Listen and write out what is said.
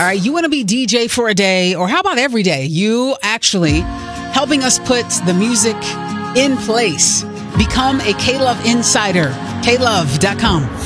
All right, you want to be DJ for a day, or how about every day? You actually helping us put the music in place. Become a K-Love Insider. KLove.com.